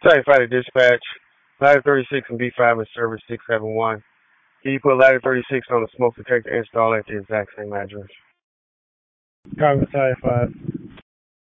Sorry, Fighter Dispatch. Ladder 36 and B5 in service 671. Can you put ladder 36 on the smoke detector install at the exact same address? Copy, Tiger 5.